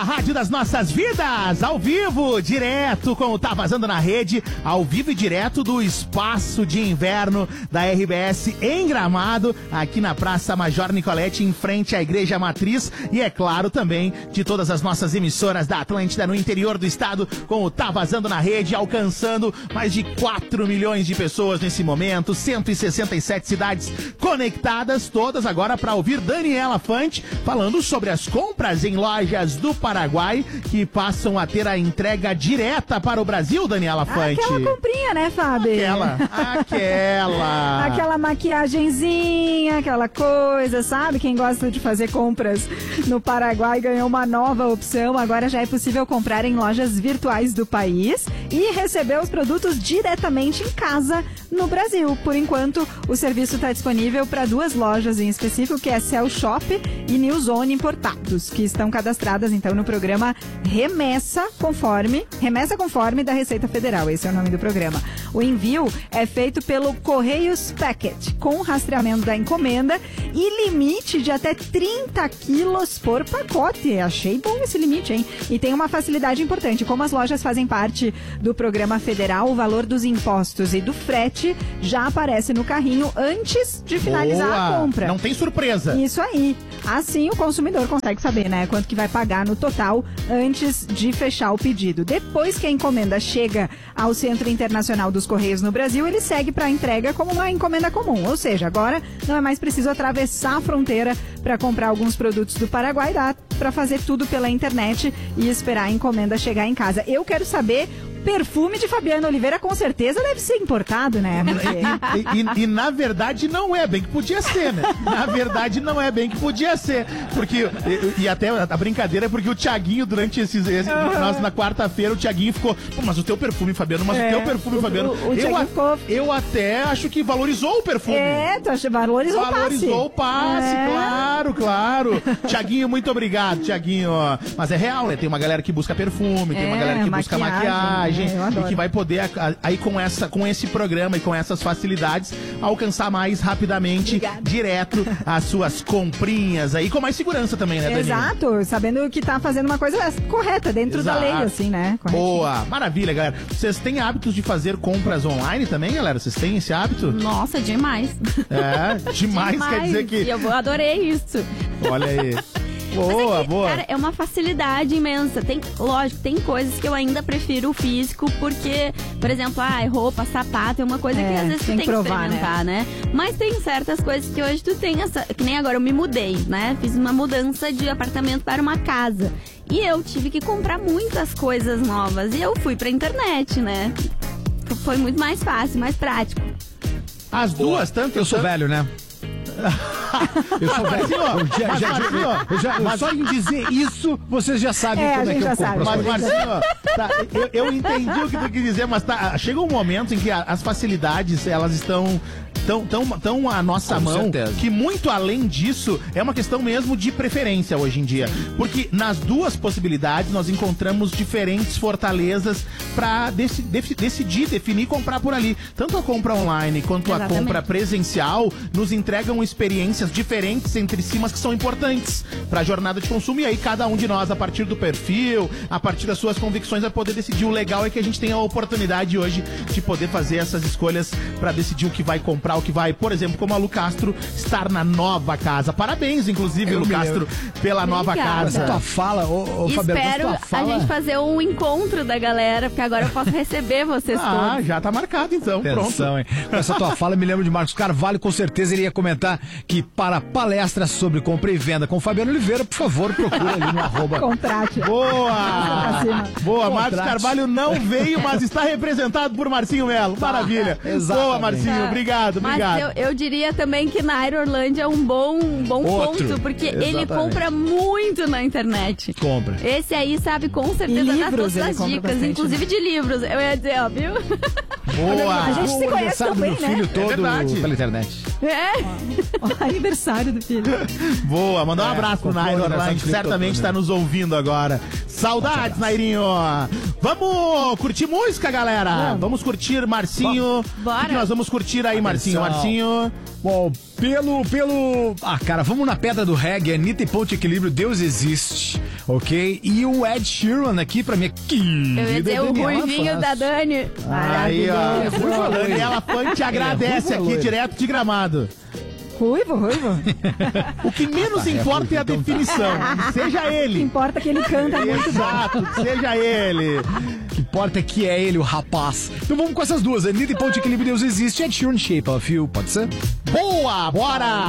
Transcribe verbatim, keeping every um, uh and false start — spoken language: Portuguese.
A Rádio das Nossas Vidas, ao vivo, direto com o Tá Vazando na Rede, ao vivo e direto do Espaço de Inverno da R B S em Gramado, aqui na Praça Major Nicolete, em frente à Igreja Matriz, e é claro também de todas as nossas emissoras da Atlântida no interior do estado, com o Tá Vazando na Rede, alcançando mais de quatro milhões de pessoas nesse momento, cento e sessenta e sete cidades conectadas, todas agora para ouvir Daniela Fante falando sobre as compras em lojas do Paraguai que passam a ter a entrega direta para o Brasil, Daniela Fante. Aquela comprinha, né, Fábio? Aquela, aquela. Aquela maquiagenzinha, aquela coisa, sabe? Quem gosta de fazer compras no Paraguai ganhou uma nova opção. Agora já é possível comprar em lojas virtuais do país e receber os produtos diretamente em casa no Brasil. Por enquanto, o serviço está disponível para duas lojas em específico, que é Cell Shop e New Zone Importados, que estão cadastradas então no programa Remessa Conforme, Remessa Conforme da Receita Federal, esse é o nome do programa. O envio é feito pelo Correios Packet, com rastreamento da encomenda e limite de até trinta quilos por pacote. Achei bom esse limite, hein? E tem uma facilidade importante, como as lojas fazem parte do programa federal, o valor dos impostos e do frete já aparece no carrinho antes de finalizar Boa. a compra. Não tem surpresa. Isso aí. Assim o consumidor consegue saber, né, quanto que vai pagar no total antes de fechar o pedido. Depois que a encomenda chega ao Centro Internacional dos Correios no Brasil, ele segue para a entrega como uma encomenda comum. Ou seja, agora não é mais preciso atravessar a fronteira para comprar alguns produtos do Paraguai, dá para fazer tudo pela internet e esperar a encomenda chegar em casa. Eu quero saber... Perfume de Fabiana Oliveira com certeza deve ser importado, né? E, e, e na verdade não é, bem que podia ser, né? Na verdade não é, bem que podia ser. Porque, e, e até a brincadeira é porque o Thiaguinho, durante esses... Esse, uhum. nós, na quarta-feira, o Thiaguinho ficou... Pô, mas o teu perfume, Fabiano, mas é, o teu perfume, o, Fabiano... O, o eu, a, ficou... eu até acho que valorizou o perfume. É, tu acha, valorizou, valorizou o passe. Valorizou o passe, é. claro, claro. Thiaguinho, muito obrigado, Thiaguinho. Mas é real, né? Tem uma galera que busca perfume, tem uma é, galera que maquiagem, busca maquiagem. É, e que vai poder, aí com, essa, com esse programa e com essas facilidades, alcançar mais rapidamente, Obrigada. direto as suas comprinhas aí, com mais segurança também, né, Dani? Exato, sabendo que tá fazendo uma coisa correta, dentro Exato. da lei, assim, né? Boa, maravilha, galera. Vocês têm hábitos de fazer compras online também, galera? Vocês têm esse hábito? Nossa, demais. É, demais, demais. Quer dizer que... Eu adorei isso. Olha aí. Boa, é que, boa. Cara, é uma facilidade imensa. Tem, lógico, tem coisas que eu ainda prefiro o físico, porque, por exemplo, ah, roupa, sapato, é uma coisa é, que às vezes tu tem que, tem provar, que experimentar, né? né? Mas tem certas coisas que hoje tu tem essa... Que nem agora eu me mudei, né? Fiz uma mudança de apartamento para uma casa. E eu tive que comprar muitas coisas novas. E eu fui pra internet, né? Foi muito mais fácil, mais prático. As duas, tanto... Eu sou tanto... velho, né? Eu sou velho. Eu já, já, já, eu já, mas... Só em dizer isso, vocês já sabem é, como é que eu sabe. compro. Mas, Marcinho, tá, eu, eu entendi o que tu quis dizer, mas tá, chega um momento em que a, as facilidades, elas estão... Tão, tão, tão à nossa Com mão, certeza. que muito além disso, é uma questão mesmo de preferência hoje em dia. Porque nas duas possibilidades nós encontramos diferentes fortalezas para dec, dec, decidir, definir comprar por ali. Tanto a compra online quanto Exatamente. a compra presencial nos entregam experiências diferentes entre si, mas que são importantes para a jornada de consumo. E aí cada um de nós, a partir do perfil, a partir das suas convicções, vai poder decidir. O legal é que a gente tem a oportunidade hoje de poder fazer essas escolhas para decidir o que vai comprar, o que vai, por exemplo, como a Lu Castro estar na nova casa. Parabéns, inclusive, Lu Castro, pela nova casa. Tua fala, ô, ô Fabiano, Espero tua fala... a gente fazer um encontro da galera, porque agora eu posso receber vocês ah, todos. Ah, já tá marcado então, Atenção, pronto. Hein? Com essa tua fala, me lembro de Marcos Carvalho, com certeza ele ia comentar que para palestras sobre compra e venda com Fabiano Oliveira, por favor, procura ali no arroba. Contrate. Boa! Boa, Contrate. Marcos Carvalho não veio, mas está representado por Marcinho Melo. Maravilha. Exatamente. Boa, Marcinho, obrigado, obrigado. Mas eu, eu diria também que na Aerolândia é um bom, um bom ponto, porque Exatamente. ele compra muito na internet. Compra. Esse aí sabe com certeza das nossas dicas, inclusive de livros. Eu ia dizer, ó, viu? Boa! A gente se conhece também, do filho né? todo é pela internet. É. O aniversário do filho. Boa, mandar um é, abraço pro Nairo Orlando, que certamente está nos ouvindo agora. Saudades, Nairinho. Vamos curtir música, galera. Vamos, vamos curtir Marcinho. Bora. O que nós vamos curtir aí, Marcinho? Marcinho. Bom, pelo, pelo... Ah, cara, vamos na pedra do reggae, Anitta e Ponto de Equilíbrio, Deus Existe, ok? E o Ed Sheeran aqui pra minha querida Eu ia dizer o ruivinho da Dani. Aí, ó. Daniela Fante agradece aqui, direto de Gramado. Ruivo, ruivo. O que menos importa é a definição. Seja ele. O que importa é que ele canta muito. Exato, seja ele. O que importa é que é ele, o rapaz. Então vamos com essas duas, Anitta e Ponto de Equilíbrio, Deus Existe, Ed Sheeran, Shape of You, pode ser? Boa, bora!